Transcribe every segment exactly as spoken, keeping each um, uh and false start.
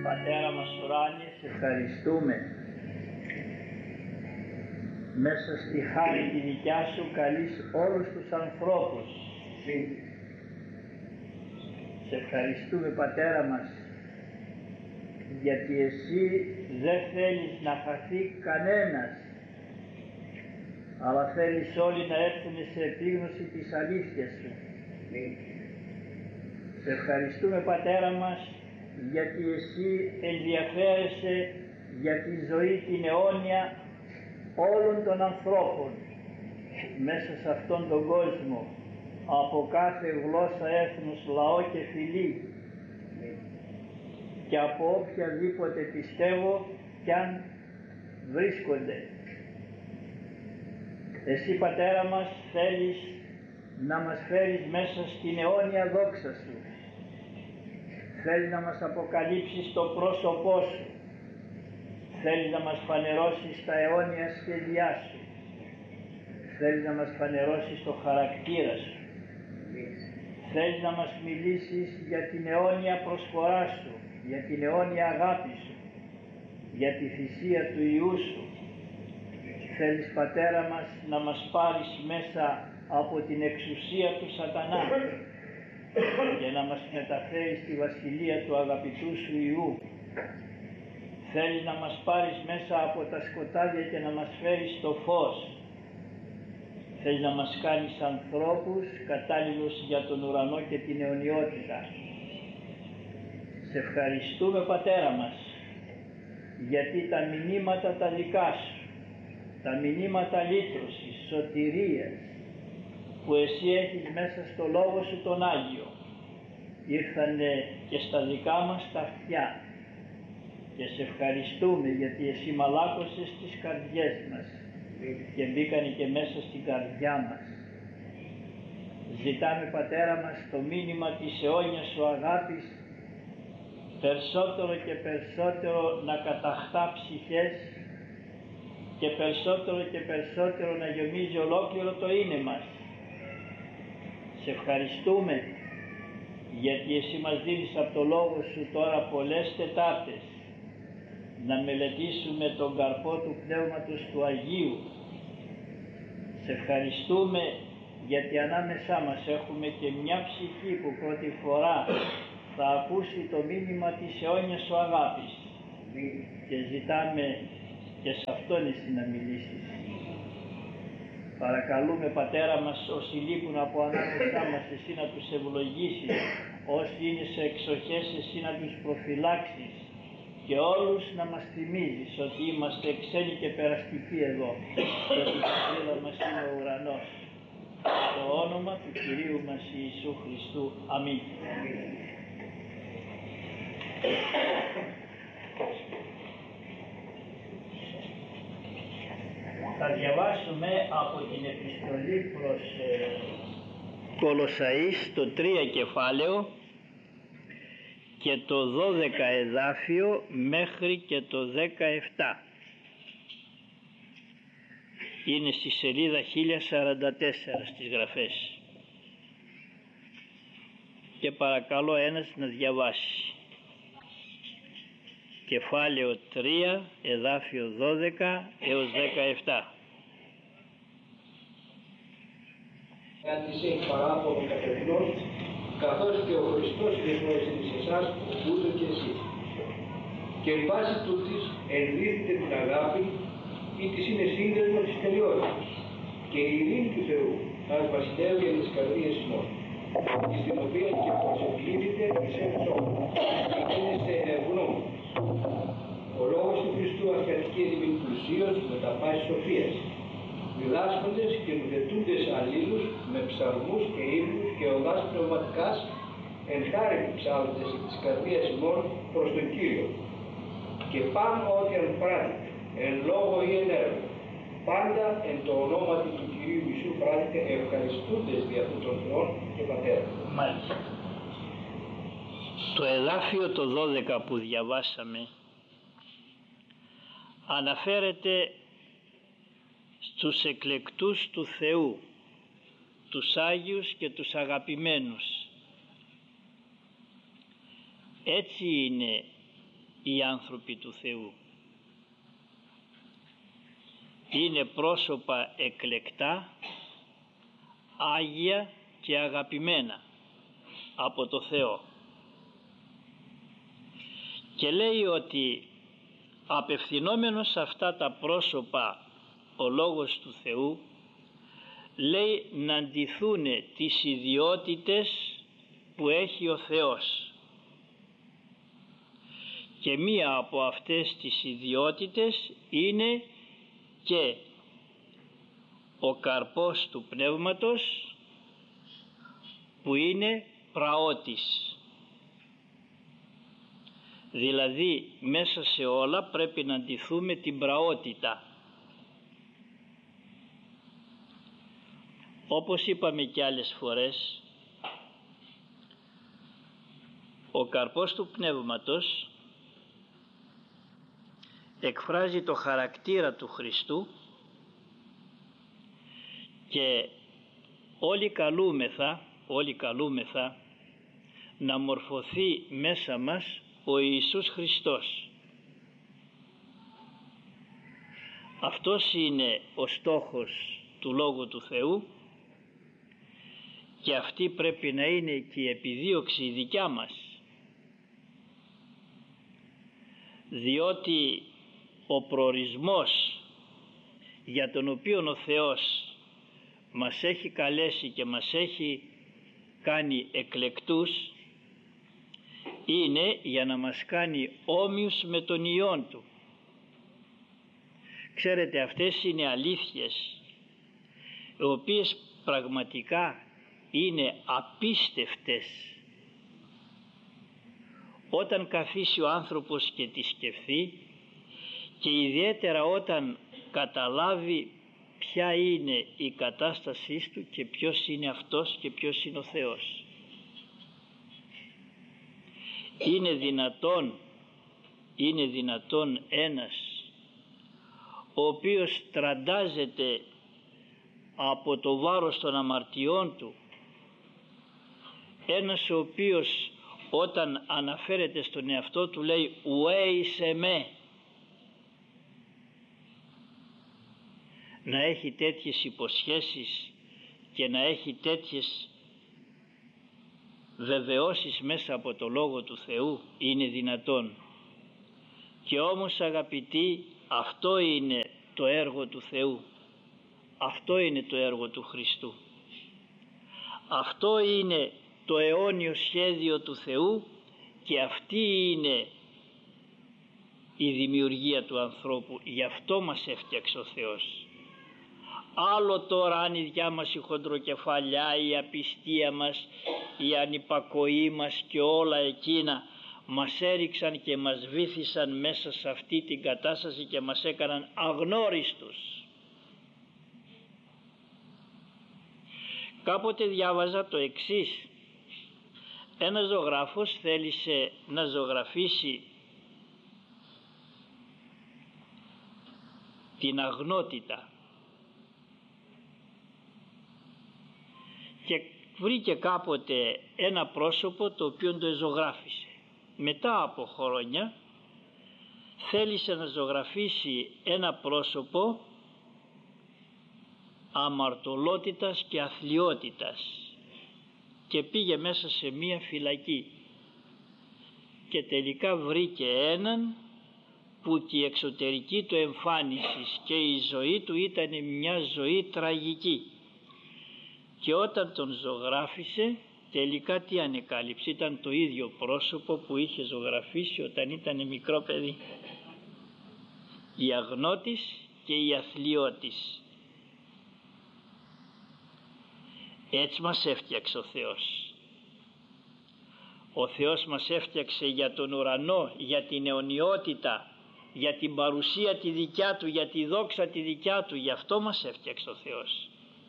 Πατέρα μας ουράνιε, σε ευχαριστούμε. Μέσα στη χάρη τη δικιά σου καλείς όλους τους ανθρώπους. Σε ευχαριστούμε, Πατέρα μας, γιατί εσύ δεν θέλεις να χαθεί κανένας, αλλά θέλεις όλοι να έρθουν σε επίγνωση της αλήθειας σου. Σε ευχαριστούμε, Πατέρα μας, γιατί εσύ ενδιαφέρεσαι για τη ζωή την αιώνια όλων των ανθρώπων μέσα σε αυτόν τον κόσμο, από κάθε γλώσσα, έθνος, λαό και φυλή και από οποιαδήποτε πιστεύω κι αν βρίσκονται. Εσύ, Πατέρα μας, θέλεις να μας φέρεις μέσα στην αιώνια δόξα σου. Θέλεις να μας αποκαλύψεις το πρόσωπό σου. Θέλεις να μας φανερώσεις τα αιώνια σχέδιά σου. Θέλεις να μας φανερώσεις το χαρακτήρα σου. Θέλεις να μας μιλήσεις για την αιώνια προσφορά σου, για την αιώνια αγάπη σου, για τη θυσία του Υιού σου. Θέλεις, Πατέρα μας, να μας πάρεις μέσα από την εξουσία του σατανά για να μας μεταφέρεις στη βασιλεία του αγαπητού σου Υιού. Θέλεις να μας πάρεις μέσα από τα σκοτάδια και να μας φέρεις το φως. Θέλεις να μας κάνεις ανθρώπους κατάλληλους για τον ουρανό και την αιωνιότητα. Σε ευχαριστούμε, Πατέρα μας, γιατί τα μηνύματα τα δικά σου, τα μηνύματα λύτρωσης, σωτηρίας που εσύ έχεις μέσα στο Λόγο σου τον Άγιο, ήρθανε και στα δικά μας τα αυτιά. Και σε ευχαριστούμε γιατί εσύ μαλάκωσες τις καρδιές μας και μπήκανε και μέσα στην καρδιά μας. Ζητάμε, Πατέρα μας, το μήνυμα της αιώνιας σου αγάπης περισσότερο και περισσότερο να καταχτά ψυχές και περισσότερο και περισσότερο να γεμίζει ολόκληρο το είναι μας. Σε ευχαριστούμε γιατί εσύ μας δίνεις από το Λόγο σου τώρα πολλές Τετάρτες να μελετήσουμε τον καρπό του Πνεύματος του Αγίου. Σε ευχαριστούμε γιατί ανάμεσά μας έχουμε και μια ψυχή που πρώτη φορά θα ακούσει το μήνυμα της αιώνιας σου αγάπης και ζητάμε και σε αυτόν εσύ να μιλήσεις. Παρακαλούμε, Πατέρα μας, όσοι λείπουν από ανάμεσά μας, εσύ να τους ευλογήσεις, όσοι είναι σε εξοχές εσύ να τους προφυλάξεις και όλους να μας θυμίζεις ότι είμαστε ξένοι και περαστικοί εδώ και ότι η πατρίδα μας είναι ο ουρανός. Στο όνομα του Κυρίου μας Ιησού Χριστού. Αμήν. Θα διαβάσουμε από την επιστολή προς ε, Κολοσσαείς το τρία κεφάλαιο και το δώδεκα εδάφιο μέχρι και το δεκαεπτά. Είναι στη σελίδα χίλια σαράντα τέσσερα στις γραφές. Και παρακαλώ ένας να διαβάσει. Κεφάλαιο τρία, εδάφιο δώδεκα έως δεκαεπτά. Κάτι έχει παράπονο κατευθυνών, καθώς και ο Χριστός διευκολύνει σε εσάς, ούτω και εσύ. Και η βάση τούτης ενδύθετε την αγάπη, ή της είναι σύνδεσμο της τελειότητας. Και η ειρήνη του Θεού, ας βασιλεύει για τις καρδίες ημών, στην οποία και προσεκλίνετε εις ευθόν, και γίνεστε ευγνώμονες. Ο λόγος του Χριστού αρχιατικίζει με πλουσίως με τα πάση σοφίας, διδάσκοντες και νουδετούντες αλλήλους με ψαλμούς και ύμνους και οδάς πνευματικάς, εν χάρη που ψάλλοντες της καρδίας ημών προς τον Κύριο. Και πάνω ό,τι αν πράττετε, εν λόγω ή εν έργο, πάντα εν το ονόματι του Κυρίου Ιησού πράττετε ευχαριστούντες δι' αυτού των Θεών και Πατέρα. Μάλιστα. Το εδάφιο το δώδεκα που διαβάσαμε αναφέρεται στους εκλεκτούς του Θεού, τους Άγιους και τους αγαπημένους. Έτσι είναι οι άνθρωποι του Θεού. Είναι πρόσωπα εκλεκτά, άγια και αγαπημένα από το Θεό. Και λέει ότι απευθυνόμενος σε αυτά τα πρόσωπα ο Λόγος του Θεού, λέει να ντυθούν τις ιδιότητες που έχει ο Θεός. Και μία από αυτές τις ιδιότητες είναι και ο καρπός του Πνεύματος, που είναι πραότης. Δηλαδή μέσα σε όλα πρέπει να ντυθούμε την πραότητα. Όπως είπαμε και άλλες φορές, ο καρπός του Πνεύματος εκφράζει το χαρακτήρα του Χριστού και όλοι καλούμεθα, όλοι καλούμεθα να μορφωθεί μέσα μας ο Ιησούς Χριστός. Αυτός είναι ο στόχος του Λόγου του Θεού και αυτή πρέπει να είναι και η επιδίωξη η δικιά μας, διότι ο προορισμός για τον οποίο ο Θεός μας έχει καλέσει και μας έχει κάνει εκλεκτούς είναι για να μας κάνει όμοιους με τον Υιόν Του. Ξέρετε, αυτές είναι αλήθειες οι οποίες πραγματικά είναι απίστευτες. Όταν καθίσει ο άνθρωπος και τη σκεφτεί, και ιδιαίτερα όταν καταλάβει ποια είναι η κατάστασή του και ποιος είναι αυτός και ποιος είναι ο Θεός. Είναι δυνατόν, είναι δυνατόν ένας ο οποίος τραντάζεται από το βάρος των αμαρτιών του, ένας ο οποίος όταν αναφέρεται στον εαυτό του λέει ουέ είσαι με, να έχει τέτοιες υποσχέσεις και να έχει τέτοιες βεβαιώσεις μέσα από το Λόγο του Θεού? Είναι δυνατόν? Και όμως, αγαπητοί, αυτό είναι το έργο του Θεού, αυτό είναι το έργο του Χριστού, αυτό είναι το αιώνιο σχέδιο του Θεού και αυτή είναι η δημιουργία του ανθρώπου. Γι' αυτό μας έφτιαξε ο Θεός. Άλλο τώρα αν η δικιά μας η χοντροκεφαλιά, η απιστία μας, η ανυπακοή μας και όλα εκείνα μας έριξαν και μας βύθισαν μέσα σε αυτή την κατάσταση και μας έκαναν αγνώριστους. Κάποτε διάβαζα το εξής. Ένας ζωγράφος θέλησε να ζωγραφίσει την αγνότητα και βρήκε κάποτε ένα πρόσωπο το οποίο το ζωγράφισε. Μετά από χρόνια θέλησε να ζωγραφίσει ένα πρόσωπο αμαρτωλότητας και αθλιότητας και πήγε μέσα σε μία φυλακή και τελικά βρήκε έναν που και η εξωτερική του εμφάνιση και η ζωή του ήταν μια ζωή τραγική, και όταν τον ζωγράφισε τελικά τι ανεκάλυψε? Ήταν το ίδιο πρόσωπο που είχε ζωγραφίσει όταν ήταν μικρό παιδί, η αγνώτης και η αθλιώτης. Έτσι μας έφτιαξε ο Θεός. Ο Θεός μας έφτιαξε για τον ουρανό, για την αιωνιότητα, για την παρουσία τη δικιά Του, για τη δόξα τη δικιά Του. Γι' αυτό μας έφτιαξε ο Θεός.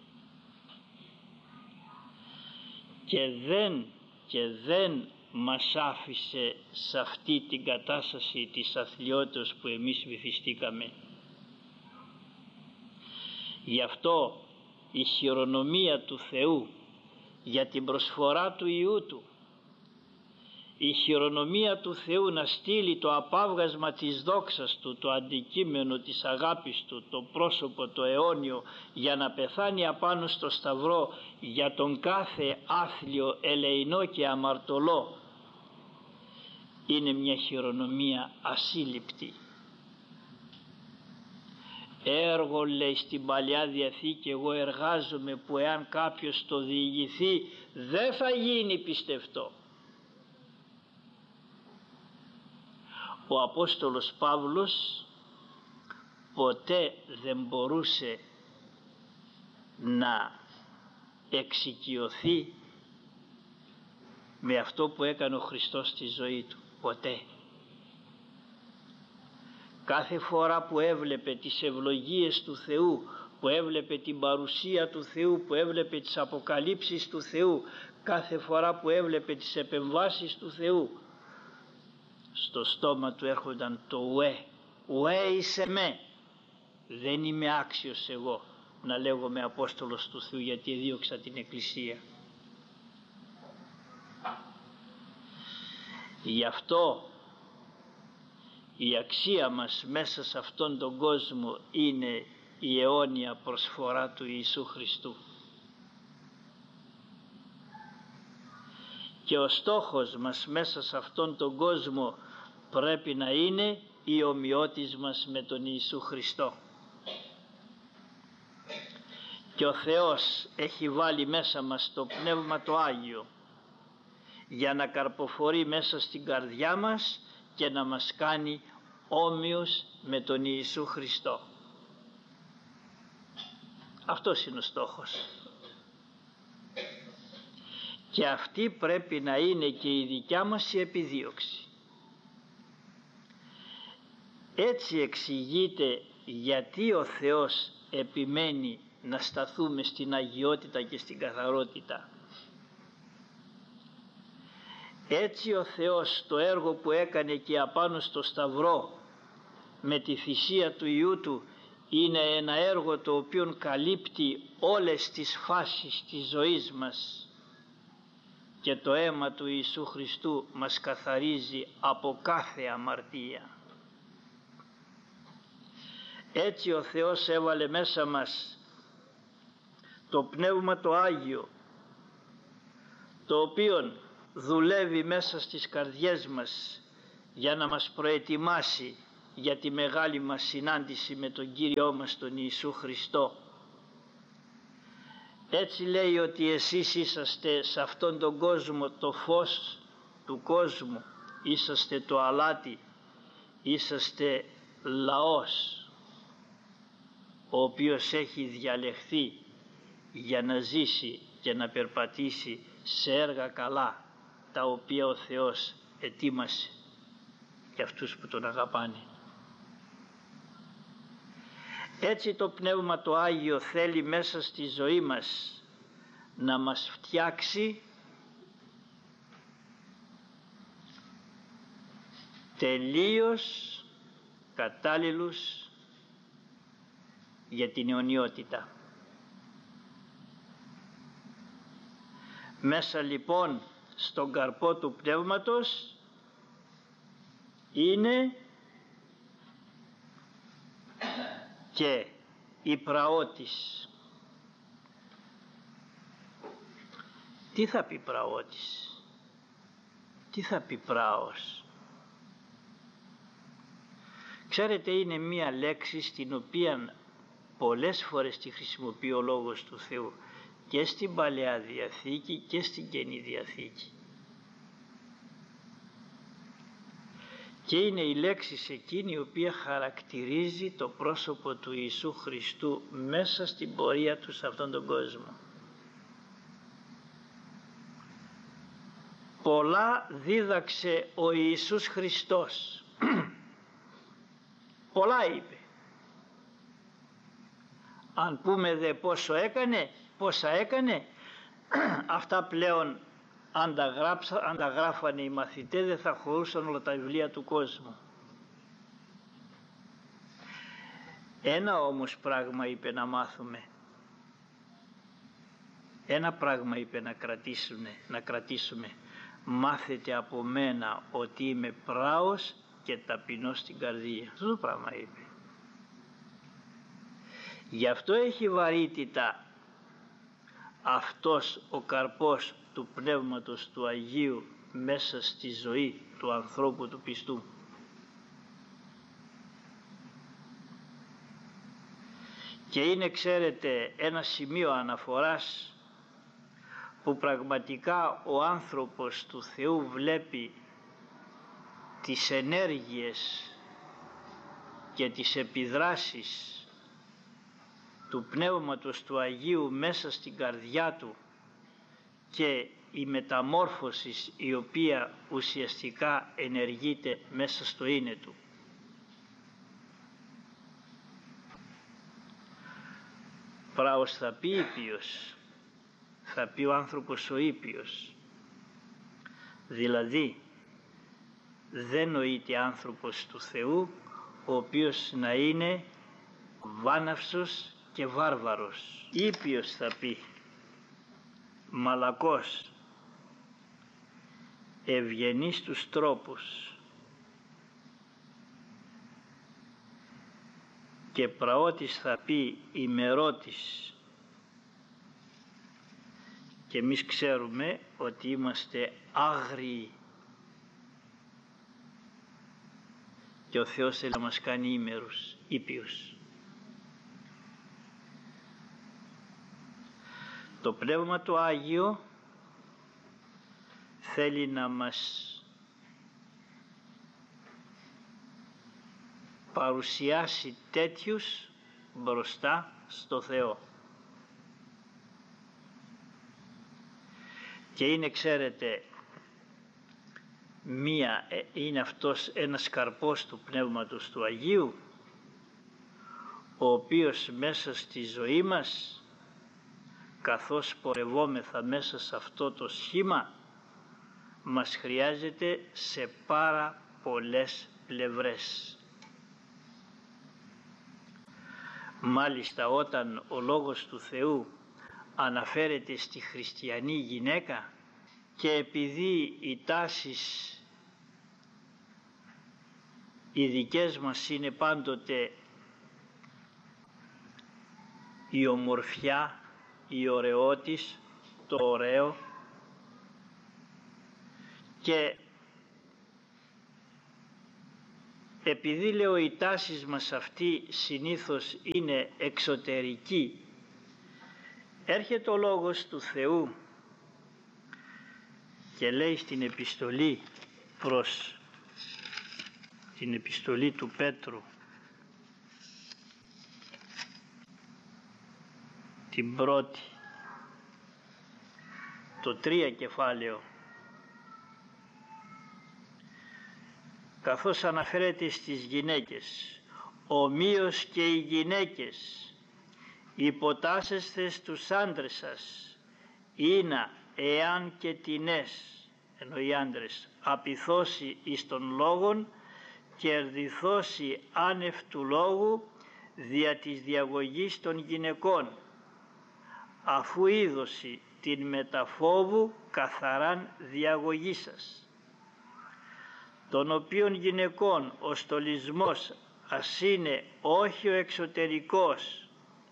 Και δεν, και δεν μας άφησε σε αυτή την κατάσταση της αθλιότητας που εμείς βυθιστήκαμε. Γι' αυτό η χειρονομία του Θεού για την προσφορά του Υιού Του, η χειρονομία του Θεού να στείλει το απάβγασμα της δόξας Του, το αντικείμενο της αγάπης Του, το πρόσωπο το αιώνιο, για να πεθάνει απάνω στο σταυρό για τον κάθε άθλιο, ελεεινό και αμαρτωλό, είναι μια χειρονομία ασύλληπτη. Έργο, λέει στην Παλαιά Διαθήκη, εγώ εργάζομαι, που εάν κάποιος το διηγηθεί δεν θα γίνει πιστευτό. Ο Απόστολος Παύλος ποτέ δεν μπορούσε να εξοικειωθεί με αυτό που έκανε ο Χριστός στη ζωή του. Ποτέ. Κάθε φορά που έβλεπε τις ευλογίες του Θεού, που έβλεπε την παρουσία του Θεού, που έβλεπε τις αποκαλύψεις του Θεού, κάθε φορά που έβλεπε τις επεμβάσεις του Θεού, στο στόμα του έρχονταν το ουέ, ουέ είσαι με, δεν είμαι άξιος εγώ να λέγομαι Απόστολος του Θεού, γιατί εδίωξα την Εκκλησία. Γι' αυτό η αξία μας μέσα σε αυτόν τον κόσμο είναι η αιώνια προσφορά του Ιησού Χριστού. Και ο στόχος μας μέσα σε αυτόν τον κόσμο πρέπει να είναι η ομοιότης μας με τον Ιησού Χριστό. Και ο Θεός έχει βάλει μέσα μας το Πνεύμα το Άγιο για να καρποφορεί μέσα στην καρδιά μας και να μας κάνει όμοιους με τον Ιησού Χριστό. Αυτός είναι ο στόχος. Και αυτή πρέπει να είναι και η δικιά μας η επιδίωξη. Έτσι εξηγείται γιατί ο Θεός επιμένει να σταθούμε στην αγιότητα και στην καθαρότητα. Έτσι ο Θεός το έργο που έκανε και απάνω στο σταυρό με τη θυσία του Υιού Του είναι ένα έργο το οποίο καλύπτει όλες τις φάσεις της ζωής μας, και το αίμα του Ιησού Χριστού μας καθαρίζει από κάθε αμαρτία. Έτσι ο Θεός έβαλε μέσα μας το Πνεύμα το Άγιο, το οποίο δουλεύει μέσα στις καρδιές μας για να μας προετοιμάσει για τη μεγάλη μας συνάντηση με τον Κύριό μας τον Ιησού Χριστό. Έτσι λέει ότι εσείς είσαστε σε αυτόν τον κόσμο το φως του κόσμου, είσαστε το αλάτι, είσαστε λαός ο οποίος έχει διαλεχθεί για να ζήσει και να περπατήσει σε έργα καλά, τα οποία ο Θεός ετοίμασε για αυτούς που τον αγαπάνε. Έτσι το Πνεύμα το Άγιο θέλει μέσα στη ζωή μας να μας φτιάξει τελείως κατάλληλους για την αιωνιότητα. Μέσα λοιπόν στον καρπό του Πνεύματος είναι και η πραότης. Τι θα πει πραότης? Τι θα πει πράος? Ξέρετε, είναι μία λέξη στην οποία πολλές φορές τη χρησιμοποιεί ο Λόγος του Θεού και στην Παλαιά Διαθήκη και στην Καινή Διαθήκη. Και είναι η λέξη εκείνη η οποία χαρακτηρίζει το πρόσωπο του Ιησού Χριστού μέσα στην πορεία του σε αυτόν τον κόσμο. Πολλά δίδαξε ο Ιησούς Χριστός. Πολλά είπε. Αν πούμε δε πόσο έκανε, πόσα έκανε, αυτά πλέον αν τα, γράψα, αν τα γράφανε οι μαθητές δεν θα χωρούσαν όλα τα βιβλία του κόσμου. Ένα όμως πράγμα είπε να μάθουμε. Ένα πράγμα είπε να κρατήσουμε, να κρατήσουμε. μάθετε από μένα ότι είμαι πράος και ταπεινός στην καρδία. Αυτό το πράγμα είπε. Γι' αυτό έχει βαρύτητα αυτός ο καρπός του Πνεύματος του Αγίου μέσα στη ζωή του ανθρώπου του πιστού. Και είναι, ξέρετε, ένα σημείο αναφοράς που πραγματικά ο άνθρωπος του Θεού βλέπει τις ενέργειες και τις επιδράσεις του Πνεύματος του Αγίου μέσα στην καρδιά του και η μεταμόρφωση η οποία ουσιαστικά ενεργείται μέσα στο είναι του. Πράος θα πει ήπιος, θα πει ο άνθρωπος ο ήπιος, δηλαδή δεν νοείται άνθρωπος του Θεού ο οποίος να είναι βάναυσος και βάρβαρος. Ήπιος θα πει, μαλακός, ευγενής στους τρόπους και πραότης θα πει ημερότης. Και εμείς ξέρουμε ότι είμαστε άγριοι και ο Θεός θέλει να μας κάνει ήμερους, ήπιους. Το Πνεύμα το Άγιο θέλει να μας παρουσιάσει τέτοιους μπροστά στο Θεό. Και είναι, ξέρετε, μία, είναι αυτός ένας καρπός του Πνεύματος του Αγίου, ο οποίος μέσα στη ζωή μας, καθώς πορευόμεθα μέσα σε αυτό το σχήμα, μας χρειάζεται σε πάρα πολλές πλευρές. Μάλιστα όταν ο Λόγος του Θεού αναφέρεται στη χριστιανή γυναίκα και επειδή οι τάσεις οι δικές μας είναι πάντοτε η ομορφιά, η ωραιότης, το ωραίο, και επειδή, λέω, οι τάσεις μας αυτή συνήθως είναι εξωτερική, έρχεται ο Λόγος του Θεού και λέει στην επιστολή προς την επιστολή του Πέτρου, την πρώτη, το τρία κεφάλαιο, καθώς αναφέρεται στις γυναίκες, ομοίως και οι γυναίκες υποτάσσεστε στους άντρες σας, είναι εάν και τινές, ενώ οι άντρες, απειθώσει εις των λόγων και ερδιθώσει άνευ του λόγου δια της διαγωγής των γυναικών, αφού είδωση την μεταφόβου καθαράν διαγωγή σας, των οποίων γυναικών ο στολισμός ας είναι όχι ο εξωτερικός,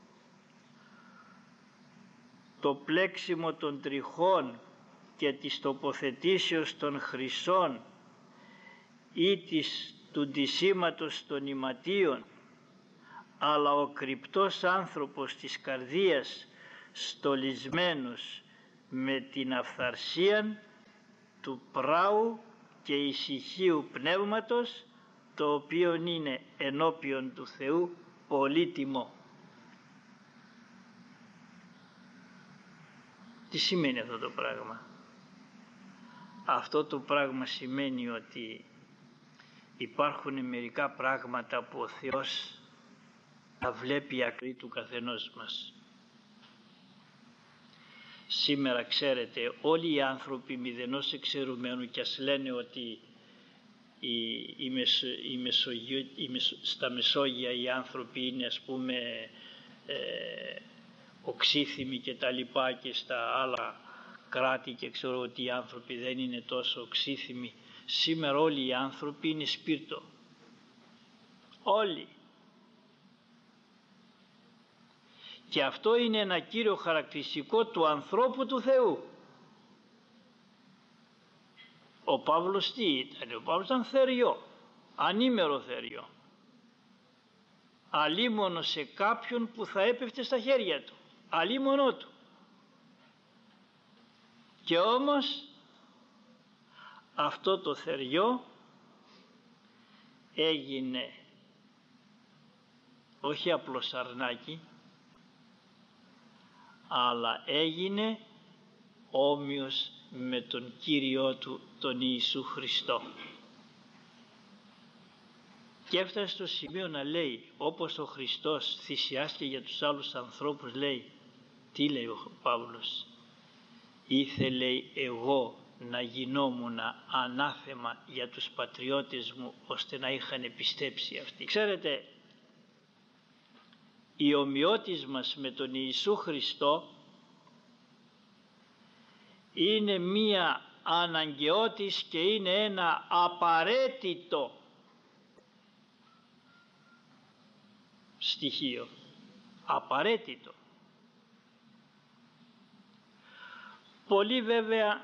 το πλέξιμο των τριχών και της τοποθετήσεως των χρυσών ή της του ντυσίματος των ιματίων, αλλά ο κρυπτός άνθρωπος της καρδίας στολισμένος με την αυθαρσίαν του πράου και ησυχίου πνεύματος, το οποίο είναι ενώπιον του Θεού πολύτιμο. Τι σημαίνει αυτό το πράγμα? Αυτό το πράγμα σημαίνει ότι υπάρχουν μερικά πράγματα που ο Θεός τα βλέπει ακρί του καθενός μας. Σήμερα, ξέρετε, όλοι οι άνθρωποι μηδενός εξαιρουμένου, και ας λένε ότι οι, οι μεσο, οι μεσογειο, οι μεσο, στα Μεσόγεια οι άνθρωποι είναι, ας πούμε, ε, οξύθυμοι και τα λοιπά, και στα άλλα κράτη και ξέρω ότι οι άνθρωποι δεν είναι τόσο οξύθυμοι. Σήμερα όλοι οι άνθρωποι είναι σπίρτο. Όλοι. Και αυτό είναι ένα κύριο χαρακτηριστικό του ανθρώπου του Θεού. Ο Παύλος τι ήταν? Ο Παύλος ήταν θεριό, ανήμερο θεριό. Αλίμονο σε κάποιον που θα έπεφτε στα χέρια του. Αλίμονό του. Και όμως αυτό το θεριό έγινε όχι απλώς αρνάκι, αλλά έγινε όμοιος με τον Κύριό του τον Ιησού Χριστό. Και έφτασε στο σημείο να λέει, όπως ο Χριστός θυσιάστηκε για τους άλλους ανθρώπους, λέει, τι λέει ο Παύλος? Ήθελε εγώ να γινόμουν ανάθεμα για τους πατριώτες μου, ώστε να είχαν πιστέψει αυτοί. Ξέρετε, η ομοιότης μας με τον Ιησού Χριστό είναι μία αναγκαιότης και είναι ένα απαραίτητο στοιχείο. Απαραίτητο. Πολλοί βέβαια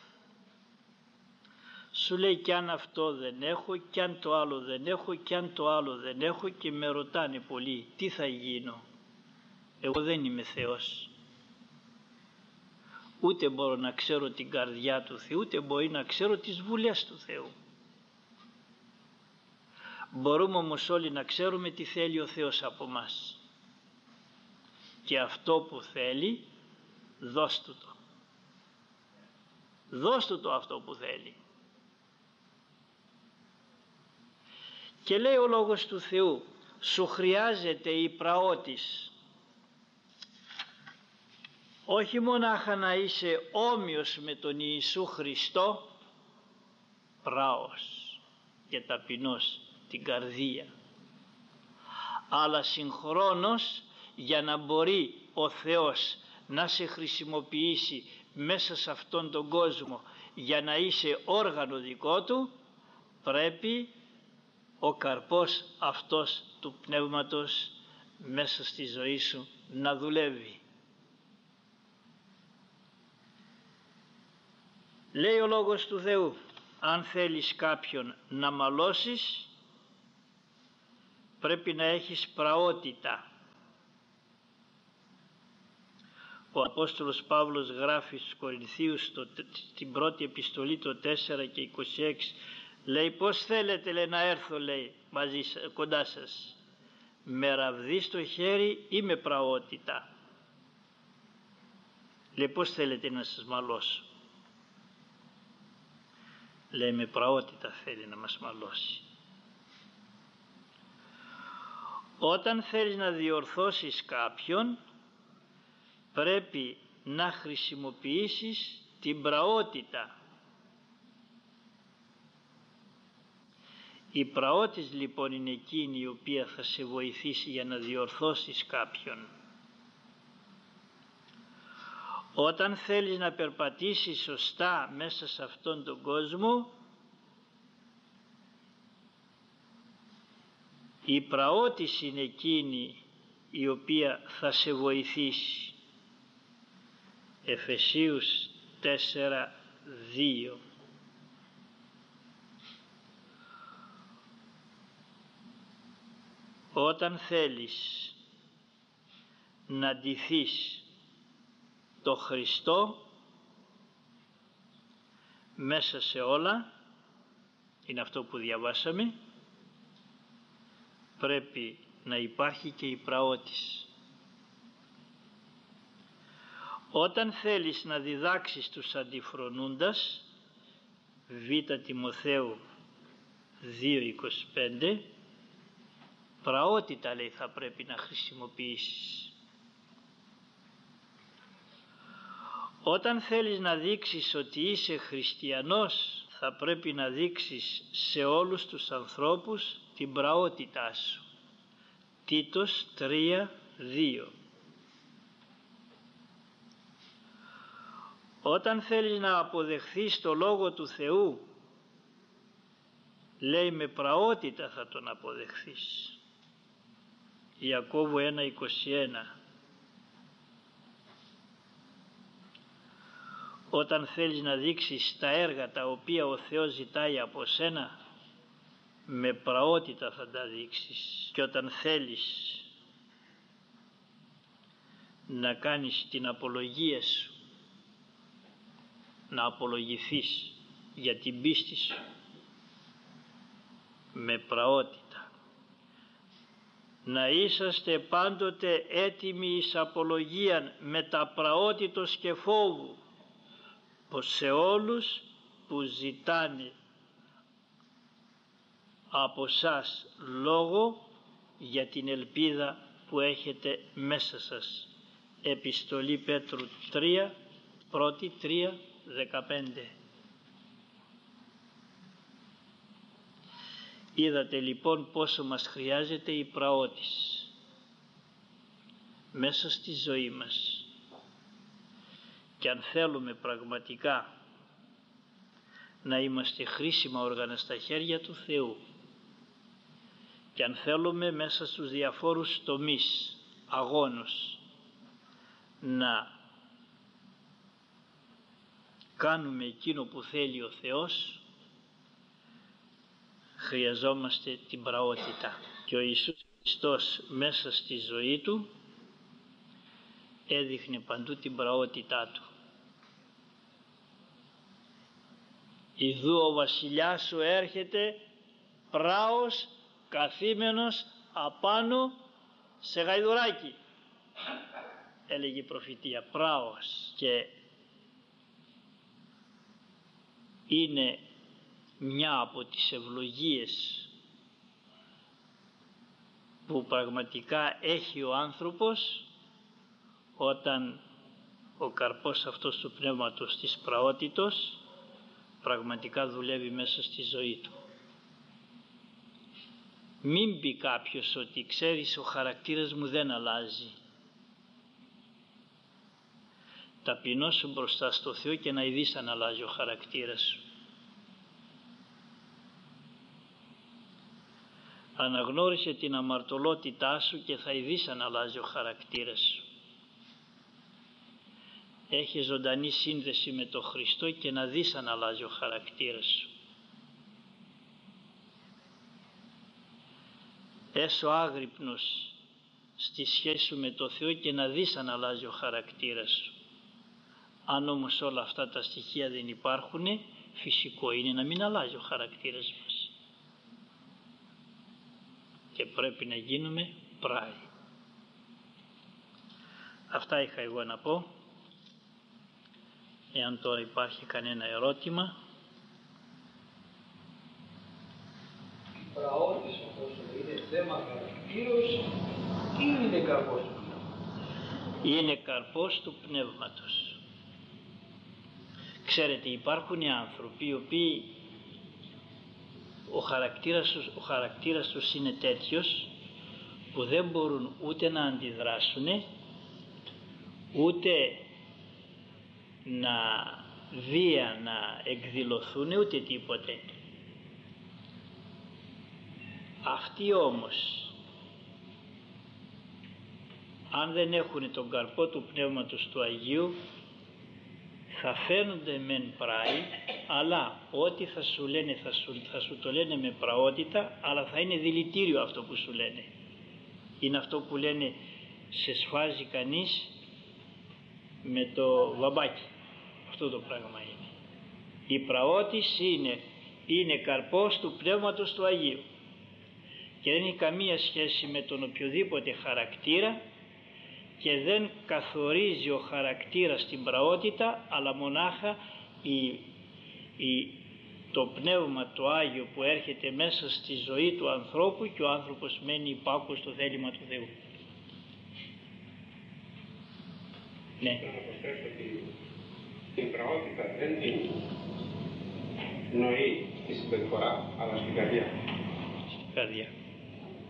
σου λέει κι αν αυτό δεν έχω, κι αν το άλλο δεν έχω, κι αν το άλλο δεν έχω, και με ρωτάνε πολλοί τι θα γίνω? Εγώ δεν είμαι Θεός. Ούτε μπορώ να ξέρω την καρδιά του Θεού, ούτε μπορεί να ξέρω τις βουλές του Θεού. Μπορούμε όμως όλοι να ξέρουμε τι θέλει ο Θεός από μας. Και αυτό που θέλει, δώσ' του το. Δώσ' του το αυτό που θέλει. Και λέει ο Λόγος του Θεού, σου χρειάζεται η πραότης. Όχι μονάχα να είσαι όμοιος με τον Ιησού Χριστό, πράος και ταπεινός την καρδία, αλλά συγχρόνως για να μπορεί ο Θεός να σε χρησιμοποιήσει μέσα σε αυτόν τον κόσμο για να είσαι όργανο δικό του, πρέπει ο καρπός αυτός του πνεύματος μέσα στη ζωή σου να δουλεύει. Λέει ο Λόγος του Θεού, αν θέλεις κάποιον να μαλώσεις, πρέπει να έχεις πραότητα. Ο Απόστολος Παύλος γράφει στους Κορινθίους το, την πρώτη επιστολή το τέσσερα και είκοσι έξι, λέει, πώς θέλετε, λέει, να έρθω, λέει, μαζί, κοντά σας, με ραβδί στο χέρι ή με πραότητα? Λέει, πώς θέλετε να σας μαλώσω? Λέει, με πραότητα θέλει να μας μαλώσει. Όταν θέλεις να διορθώσεις κάποιον, πρέπει να χρησιμοποιήσεις την πραότητα. Η πραότης λοιπόν είναι εκείνη η οποία θα σε βοηθήσει για να διορθώσεις κάποιον. Όταν θέλεις να περπατήσεις σωστά μέσα σε αυτόν τον κόσμο, η πραότης είναι εκείνη η οποία θα σε βοηθήσει. Εφεσίους τέσσερα δύο. Όταν θέλεις να ντυθείς το Χριστό μέσα σε όλα, είναι αυτό που διαβάσαμε, πρέπει να υπάρχει και η πραότης. Όταν θέλεις να διδάξεις τους αντιφρονούντας, Β' Τιμοθέου δύο είκοσι πέντε, πραότητα, λέει, θα πρέπει να χρησιμοποιήσεις. Όταν θέλεις να δείξεις ότι είσαι χριστιανός, θα πρέπει να δείξεις σε όλους τους ανθρώπους την πραότητά σου. Τίτος τρία δύο. Όταν θέλεις να αποδεχθείς το Λόγο του Θεού, λέει με πραότητα θα τον αποδεχθείς. Ιακώβου ένα είκοσι ένα. Όταν θέλεις να δείξεις τα έργα τα οποία ο Θεός ζητάει από σένα, με πραότητα θα τα δείξεις. Και όταν θέλεις να κάνεις την απολογία σου, να απολογηθείς για την πίστη σου, με πραότητα. Να είσαστε πάντοτε έτοιμοι εις απολογίαν με τα πραότητος και φόβου, πως σε όλους που ζητάνε από σας λόγο για την ελπίδα που έχετε μέσα σας. Επιστολή Πέτρου τρία, πρώτη τρία δεκαπέντε. Είδατε λοιπόν πόσο μας χρειάζεται η πραότης μέσα στη ζωή μας. Και αν θέλουμε πραγματικά να είμαστε χρήσιμα όργανα στα χέρια του Θεού, και αν θέλουμε μέσα στους διαφόρους τομείς αγώνος να κάνουμε εκείνο που θέλει ο Θεός, χρειαζόμαστε την πραότητα. Και ο Ιησούς Χριστός μέσα στη ζωή του έδειχνε παντού την πραότητά του. Ιδού ο βασιλιάς σου έρχεται πράος καθήμενος απάνω σε γαϊδουράκι, έλεγε η προφητεία, πράος. Και είναι μια από τις ευλογίες που πραγματικά έχει ο άνθρωπος όταν ο καρπός αυτός του πνεύματος της πραότητος πραγματικά δουλεύει μέσα στη ζωή του. Μην πει κάποιος ότι ξέρεις ο χαρακτήρας μου δεν αλλάζει. Ταπεινώσου μπροστά στο Θεό και να ειδείς αν αλλάζει ο χαρακτήρας σου. Αναγνώρισε την αμαρτωλότητά σου και θα ειδείς αν αλλάζει ο χαρακτήρας σου. Έχει ζωντανή σύνδεση με τον Χριστό και να δεις αν αλλάζει ο χαρακτήρας σου. Έσω άγρυπνος στη σχέση σου με το Θεό και να δεις αν αλλάζει ο χαρακτήρας σου. Αν όμως όλα αυτά τα στοιχεία δεν υπάρχουν, φυσικό είναι να μην αλλάζει ο χαρακτήρας μας. Και πρέπει να γίνουμε πράοι. Αυτά είχα εγώ να πω. Εάν τώρα υπάρχει κανένα ερώτημα. Η πραότης αυτός είναι θέμα χαρακτήρος ή είναι καρπός του πνεύματος? Είναι καρπός του πνεύματος. Ξέρετε, υπάρχουν οι άνθρωποι οι οποίοι ο χαρακτήρας, ο χαρακτήρας τους είναι τέτοιος που δεν μπορούν ούτε να αντιδράσουν, ούτε να βία να εκδηλωθούν, ούτε τίποτε. Αυτοί όμως, αν δεν έχουν τον καρπό του Πνεύματος του Αγίου, θα φαίνονται μεν πράοι, αλλά ό,τι θα σου λένε θα σου, θα σου το λένε με πραότητα, αλλά θα είναι δηλητήριο αυτό που σου λένε. Είναι αυτό που λένε σε σφάζει κανείς με το βαμπάκι. Αυτό το πράγμα είναι. Η πραότης είναι, είναι καρπός του Πνεύματος του Αγίου και δεν έχει καμία σχέση με τον οποιοδήποτε χαρακτήρα και δεν καθορίζει ο χαρακτήρας την πραότητα, αλλά μονάχα η, η, το Πνεύμα το Άγιο που έρχεται μέσα στη ζωή του ανθρώπου και ο άνθρωπος μένει υπάκουος στο θέλημα του Θεού. Ναι. Να προσθέσω ότι η πραότητα δεν την νοεί στη συμπεριφορά, αλλά στην καρδιά. Στην καρδιά.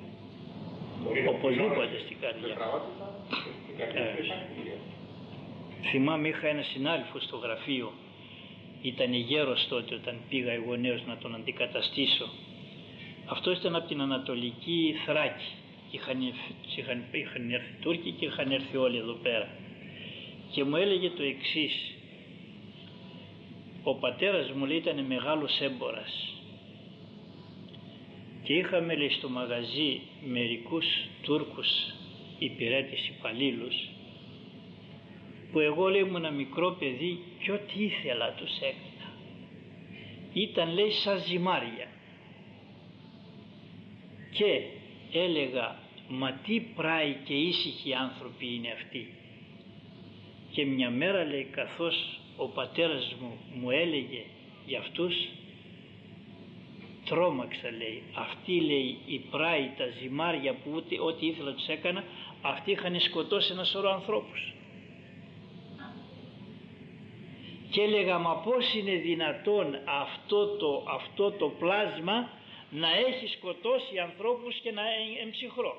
Μπορεί να οπωσδήποτε στην καρδιά. Με πραότητα, στην καρδιά ε. του υπάρχει δουλειά. Θυμάμαι είχα ένα συνάδελφο στο γραφείο, ήταν γέρος τότε όταν πήγα εγώ νέος να τον αντικαταστήσω. Αυτό ήταν από την Ανατολική Θράκη. Είχαν, είχαν, είχαν έρθει Τούρκοι και είχαν έρθει όλοι εδώ πέρα. Και μου έλεγε το εξής: ο πατέρας μου, λέει, ήταν μεγάλος έμπορας και είχαμε, λέει, στο μαγαζί μερικούς Τούρκους υπηρέτες υπαλλήλους που εγώ, λέει, ήμουν ένα μικρό παιδί και ό,τι ήθελα τους έκανα. Ήταν, λέει, σαν ζυμάρια. Και έλεγα, μα τι πράοι και ήσυχοι άνθρωποι είναι αυτοί. Και μια μέρα, λέει, καθώς ο πατέρας μου μου έλεγε για αυτούς, τρόμαξα, λέει. Αυτοί, λέει, οι πράοι, τα ζυμάρια που ούτε ό,τι ήθελα τους έκανα, αυτοί είχαν σκοτώσει ένα σωρό ανθρώπους. Και έλεγα, μα πώς είναι δυνατόν αυτό το, αυτό το πλάσμα να έχει σκοτώσει ανθρώπους και να είναι εμψυχρό.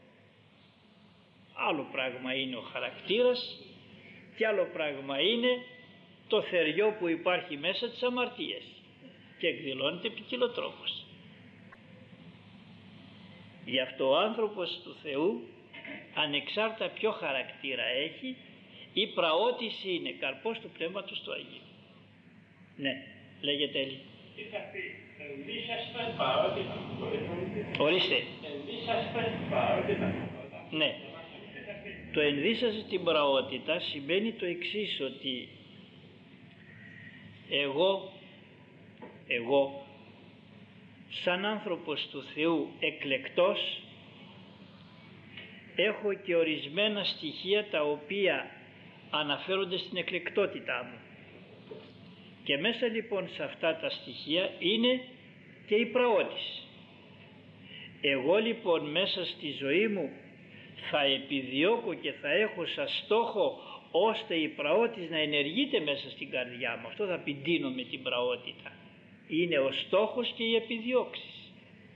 Άλλο πράγμα είναι ο χαρακτήρας και άλλο πράγμα είναι το θεριό που υπάρχει μέσα της αμαρτίας και εκδηλώνεται ποικιλοτρόπως. Γι' αυτό ο άνθρωπος του Θεού, ανεξάρτητα ποιο χαρακτήρα έχει, η πραότης είναι καρπός του Πνεύματος του Αγίου. Ναι, λέγεται Έλλη. Τι θα πει, ενδύσαστε παρότητα. Ορίστε. Ενδύσαστε παρότητα. Ναι. Το ενδύσαστε την πραότητα σημαίνει το εξής, ότι εγώ, εγώ, σαν άνθρωπος του Θεού εκλεκτός, έχω και ορισμένα στοιχεία τα οποία αναφέρονται στην εκλεκτότητά μου. Και μέσα λοιπόν σε αυτά τα στοιχεία είναι και η πραότης. Εγώ λοιπόν μέσα στη ζωή μου θα επιδιώκω και θα έχω σαν στόχο ώστε η πραότης να ενεργείται μέσα στην καρδιά μου. Αυτό θα πηδήνω με την πραότητα. Είναι ο στόχος και οι επιδιώξεις.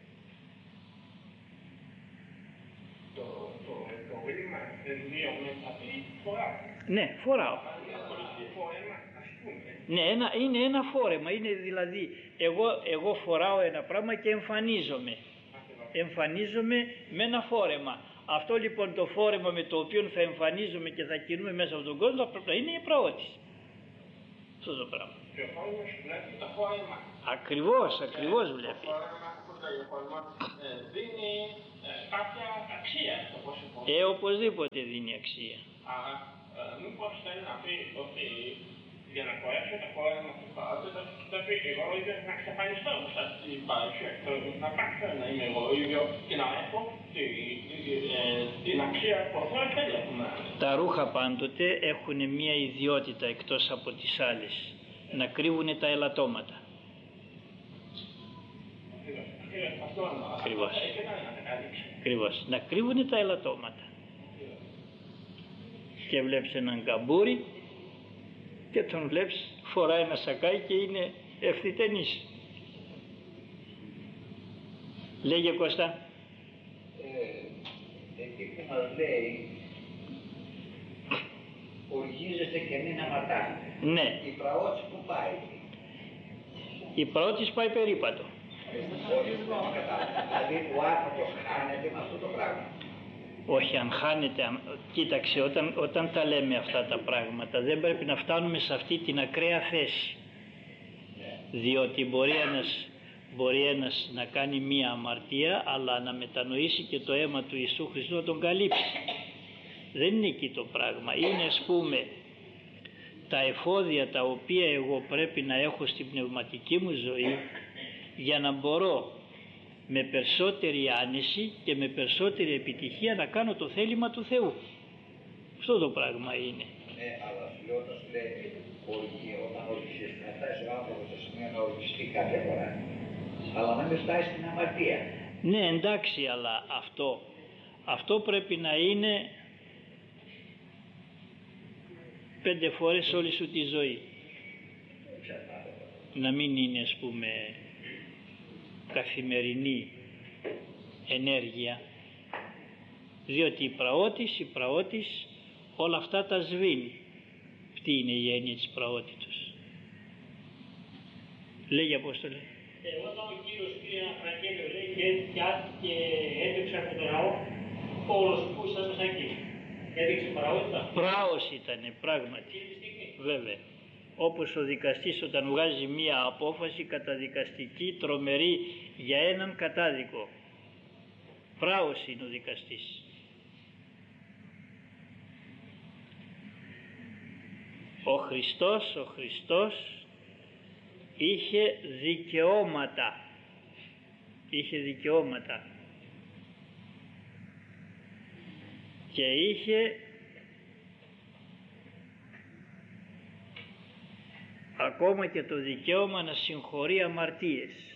Το, το, το βήμα ενδύομαι θα πει φοράω. Ναι, φοράω. Φόρεμα, ας πούμε. Ναι, ένα, είναι ένα φόρεμα. Είναι δηλαδή εγώ, εγώ φοράω ένα πράγμα και εμφανίζομαι. Εμφανίζομαι με ένα φόρεμα. Αυτό λοιπόν το φόρεμα με το οποίο θα εμφανίζομαι και θα κινούμε μέσα από τον κόσμο θα πρέπει να είναι η πραότης. Αυτό το πράγμα. Και ο φόρεμας βλέπει το φόρεμα. Ακριβώς, ακριβώς βλέπει. Το φόρεμα που το φόρεμα δίνει κάποια αξία στο πώς υπάρχει. Ε, οπωσδήποτε δίνει αξία. Άρα, μήπως θέλει να πει ότι για να χωρέσω το φόρεμα του παότητα πρέπει εγώ ίδιος να ξεφανιστώ μέσα στην παρουσία. Να πάψω να είμαι εγώ ίδιο και να έχω την αξία που αυτό θέλει. Τα ρούχα πάντοτε έχουν μία ιδιότητα εκτός από τις άλλες. Να κρύβουν τα ελαττώματα. Ακριβώς. Ακριβώς. Να κρύβουν τα ελαττώματα. Και βλέπεις έναν καμπούρι και τον βλέπεις φοράει ένα σακάκι και είναι ευθυτενής. Λέγε Κώστα. Ε, εκεί που μας λέει οργίζεστε και μην αματάτε. Ναι. Η πραότης που πάει. Η πραότης πάει περίπατο. Όχι, δηλαδή ο άνθρωπος χάνεται με αυτό το πράγμα. Όχι, αν χάνεται, αν... κοίταξε, όταν, όταν τα λέμε αυτά τα πράγματα δεν πρέπει να φτάνουμε σε αυτή την ακραία θέση. Διότι μπορεί ένας, μπορεί ένας να κάνει μία αμαρτία αλλά να μετανοήσει και το αίμα του Ιησού Χριστού να τον καλύψει. Δεν είναι εκεί το πράγμα. Είναι, ας πούμε, τα εφόδια τα οποία εγώ πρέπει να έχω στην πνευματική μου ζωή για να μπορώ με περισσότερη άνεση και με περισσότερη επιτυχία να κάνω το θέλημα του Θεού. Αυτό το πράγμα είναι. Ναι, αλλά σου λέω όταν σου λέει οργή, όταν οργιστείς, να φτάσει ο άνθρωπος στο σημείο να οργιστεί κάθε φορά, αλλά να μην φτάσει στην αμαρτία. Ναι, εντάξει, αλλά αυτό, αυτό πρέπει να είναι πέντε φορές όλη σου τη ζωή. Να μην είναι, ας πούμε, καθημερινή ενέργεια, διότι η πραότης, η πραότης όλα αυτά τα σβήνει. Αυτή είναι η έννοια της πραότητος. Λέγει Απόστολε. Εγώ όταν ο Κύριος πήρε ένα Ευαγγέλιο, λέει, και, και έδειξε από τον ναό όλους που ήσαν μέσα εκεί. Έδειξε πραότητα. Πράος ήτανε, πράγματι. Βέβαια. Όπως ο δικαστής όταν βγάζει μία απόφαση καταδικαστική τρομερή για έναν κατάδικο. Πράος είναι ο δικαστής. Ο Χριστός, ο Χριστός είχε δικαιώματα. Είχε δικαιώματα. Και είχε ακόμα και το δικαίωμα να συγχωρεί αμαρτίες.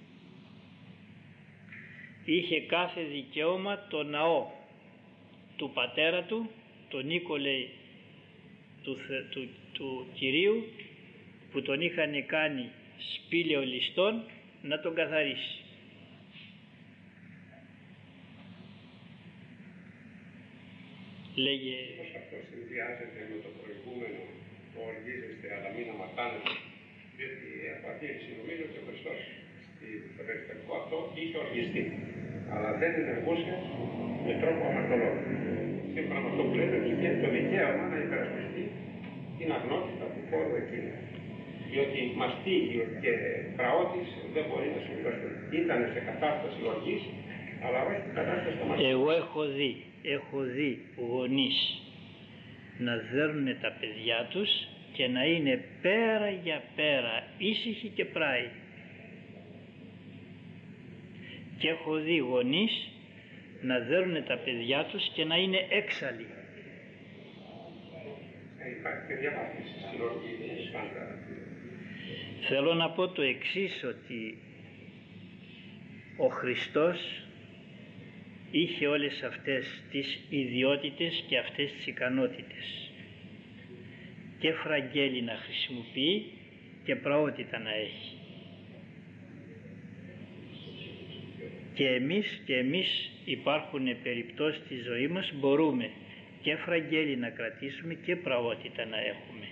Είχε κάθε δικαίωμα το ναό του πατέρα του, τον οίκο λέει του, του, του Κυρίου, που τον είχαν κάνει σπήλαιο ληστών, να τον καθαρίσει. Λέγε... Πώς αυτό συνδυάζεται με το προηγούμενο, το οργίζεστε αλλά μην αμαρτάνετε, διότι από αρχή νομίζω ότι ο Χριστός στο περιστατικό αυτό είχε οργιστεί, αλλά δεν ενεργούσε με τρόπο αμαρτωλό. Σύμφωνα με αυτό που λέτε, είχε το δικαίωμα να υπερασπιστεί την αγνότητα του χώρου εκείνου. Διότι μαστίγιο και πραότης δεν μπορεί να συμβιβαστεί. Ήταν σε κατάσταση οργής, αλλά όχι στην κατάσταση του μαστίγιου. Εγώ έχω δει, έχω δει γονείς να δέρνουν τα παιδιά τους και να είναι πέρα για πέρα, ήσυχοι και πράοι. Και έχω δει γονείς να δέρνουν τα παιδιά τους και να είναι έξαλλοι. Υπάρχει και διαβάθμιση στην οργή, δεν είναι πάντα. Θέλω να πω το εξής, ότι ο Χριστός είχε όλες αυτές τις ιδιότητες και αυτές τις ικανότητες. Και φραγγέλη να χρησιμοποιεί και πραότητα να έχει. Και εμείς, και εμείς υπάρχουν περιπτώσεις στη ζωή μας, μπορούμε και φραγγέλη να κρατήσουμε και πραότητα να έχουμε.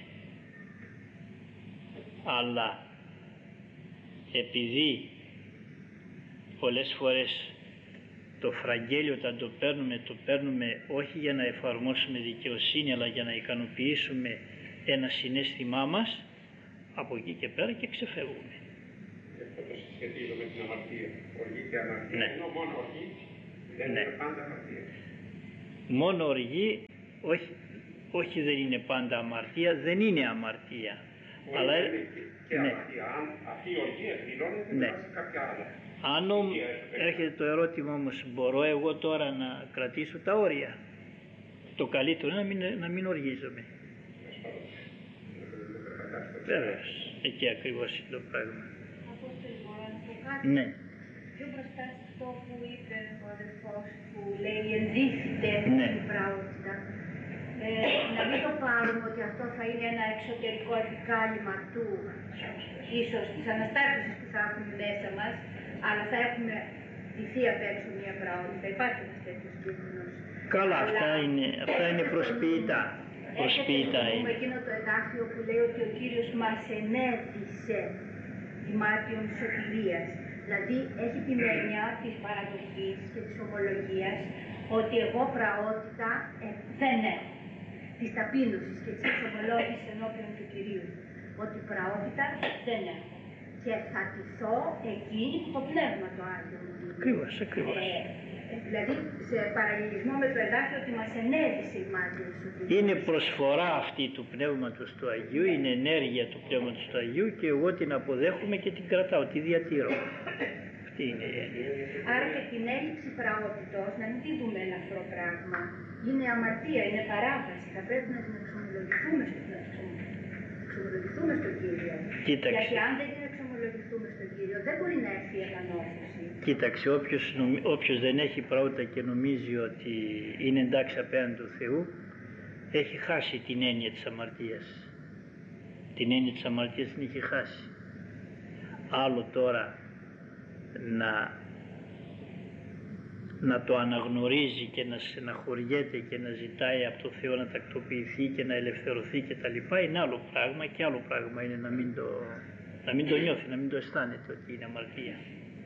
Αλλά επειδή πολλές φορές το φραγγέλιο όταν το παίρνουμε, το παίρνουμε όχι για να εφαρμόσουμε δικαιοσύνη, αλλά για να ικανοποιήσουμε ένα συναίσθημά μας, από εκεί και πέρα και ξεφεύγουμε. Και αυτό το συσχετίζω με την αμαρτία. Οργή και αμαρτία. Ναι. Ενώ μόνο οργή δεν Ναι. είναι πάντα αμαρτία. Μόνο οργή, όχι, όχι δεν είναι πάντα αμαρτία, δεν είναι αμαρτία. Μπορεί Αλλά, να είναι και ναι. αμαρτία. Αν αυτή η οργή εκδηλώνεται Ναι. βάσει κάποια άλλα. Αν όμ- έρχεται το ερώτημα όμως, μπορώ εγώ τώρα να κρατήσω τα όρια? Το καλύτερο είναι να μην, να μην οργίζομαι. Βέβαιως, εκεί ακριβώς είναι το πράγμα. Απόστολε, μπορώ να πω κάτι? Ναι, Πιο μπροστά σε αυτό που είπε ο αδελφός που λέει ενδύσσεται Ναι. την πραότητα. Ε, να μην το πάρουμε ότι αυτό θα είναι ένα εξωτερικό επικάλυμα του, ίσως της Αναστάτωσης που θα έχουμε μέσα μας, αλλά θα έχουμε ντυθεί απ' έξω μια πραότητα. Υπάρχει ένας τέτοιος κίνδυνος. καλά, Αλλά αυτά είναι, αυτά είναι προσποιητά. Προσποιητά Έρχεται είναι. εκείνο το εδάφιο που λέει ότι ο Κύριος μας ενέδεισε ημάτιον σωτηρίας. Δηλαδή έχει την έννοια της παραδοχής και της ομολογίας ότι εγώ πραότητα ε, δεν έχω. Της ταπείνωσης και της ομολόγησης ενώπιον του Κυρίου. Ότι πραότητα δεν έχω. Και θα τηθώ εκείνη που το πνεύμα το Άγιο μου δίνει. Ακριβώς, ακριβώς. Ε, δηλαδή σε παραλληλισμό με το εδάφιο ότι μας ενέδεισε η μάτια σωτηρίας. Είναι προσφορά αυτή του Πνεύματος του Αγίου, είναι ενέργεια του Πνεύματος του Αγίου και εγώ την αποδέχομαι και την κρατάω, τη διατηρώ. Αυτή είναι η έννοια. Άρα και την έλλειψη πραότητος να μην τη δούμε ελαφρό πράγμα. Είναι αμαρτία, είναι παράβαση. Θα πρέπει να την εξομολογηθούμε στο, να εξομολογηθούμε στον Κύριο. Κοίταξε. Γιατί αν δεν την εξομολογηθούμε στον Κύριο δεν μπορεί να έρθει η επανόρθωση. Κοίταξε, όποιος, νομι- όποιος δεν έχει πραότητα και νομίζει ότι είναι εντάξει απέναντι του Θεού, έχει χάσει την έννοια της αμαρτίας. Την έννοια της αμαρτίας την έχει χάσει. Άλλο τώρα να να το αναγνωρίζει και να στεναχωριέται και να ζητάει από το Θεό να τακτοποιηθεί και να ελευθερωθεί και τα λοιπά, είναι άλλο πράγμα, και άλλο πράγμα είναι να μην το, να μην το νιώθει, να μην το αισθάνεται ότι είναι αμαρτία.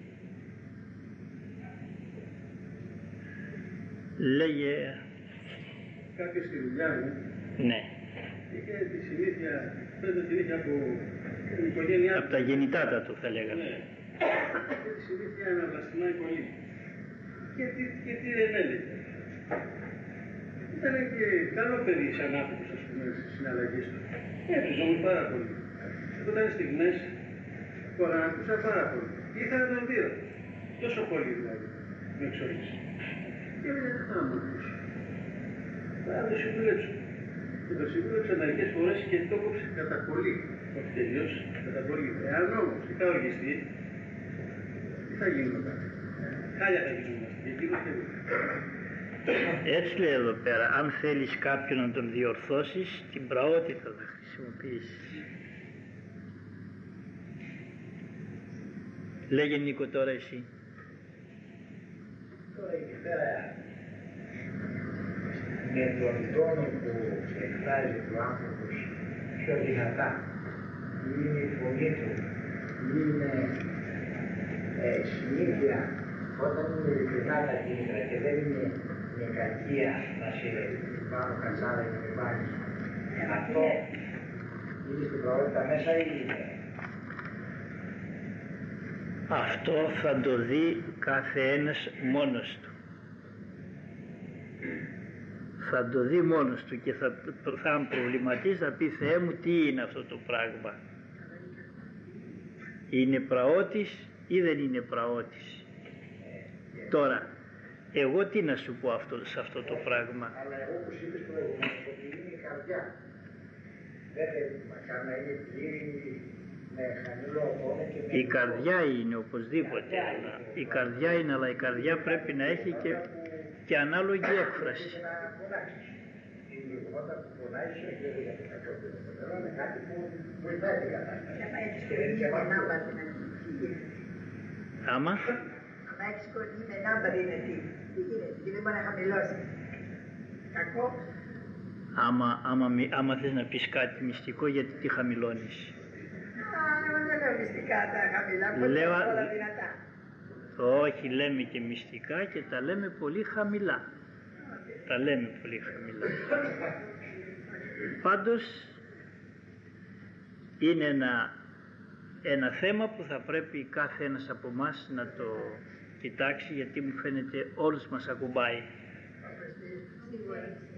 Λέγε... Κάποιος στη δουλειά μου, ναι, είχε τη συνήθεια, πέντε συνήθεια από την οικογένειά του. από τα γεννητάτα του θα λέγαμε. Ναι. Είχε τη συνήθεια να βλαστημάει πολύ. Και τι, και τι δεν έλεγε. Ήταν και καλό παιδί σαν άνθρωπος, ας πούμε, στις συναλλαγές του. Έπαιζε όμως πάρα πολύ. Εγώ ήταν στιγμές που αγανακτούσα πάρα πολύ. Και ήθελα να τον δω. Τόσο πολύ δηλαδή. Με εξόρισε. Και έλεγα, δεν θα μου ακούσει. Θα το συμβουλέψω. Και το συμβούλεψα μερικές φορές και το κόψε κατά πολύ. Όχι τελείως, κατά πολύ. Εάν όμως είχα οργιστεί, τι θα γίνει μετά. Χάλια θα γινόμαστε. Και εκείνος και εγώ. Έτσι λέει εδώ πέρα, αν θέλεις κάποιον να τον διορθώσεις, την πραότητα θα χρησιμοποιήσεις. Λέγε Νίκο τώρα εσύ. Τώρα εκεί πέρα, με τον τόνο που εκφράζει ο άνθρωπος πιο δυνατά, είναι η φωνή του, είναι ε, συνήθεια, όταν είναι ειλικρινά τα κίνητρα και δεν είναι με κακία να σε πάρω κατσάδα και με βάλεις. Αυτό είναι στην πραγματικότητα μέσα ή είναι. Αυτό θα το δει κάθε ένας μόνος του. Θα το δει μόνος του και θα, θα προβληματίζει, θα πει Θεέ μου τι είναι αυτό το πράγμα. Είναι πραότης ή δεν είναι πραότης. Τώρα, εγώ τι να σου πω αυτό, σε αυτό το πράγμα. Αλλά εγώ που είπες προηγουμένως ότι είναι η καρδιά. Δεν θέλει μακάρι να είναι πλήρη με χαμηλό τόνο και με... Η καρδιά είναι οπωσδήποτε, αλλά η καρδιά είναι, αλλά η καρδιά πρέπει να έχει και, και ανάλογη έκφραση. Η γεγονότα που πονάει σου έχει για το κακό του νερό είναι κάτι που βοηθάει την κατάσταση. Και δεν είναι και Άμα. Αν έχεις κολλή με νάμπα δυνατή, τι γίνεται, και δεν μπορεί να χαμηλώσει. Κακό. Άμα, άμα, άμα θες να πεις κάτι μυστικό, γιατί τι χαμηλώνεις. Α, εγώ δεν λέω μυστικά τα χαμηλά, πολύ Λέω... όλα δυνατά. Όχι, λέμε και μυστικά και τα λέμε πολύ χαμηλά. Τα λέμε πολύ χαμηλά. Πάντως, είναι ένα, ένα θέμα που θα πρέπει κάθε ένας από εμάς να το κοιτάξει, γιατί μου φαίνεται όλους μας ακουμπάει. Σίγουρα.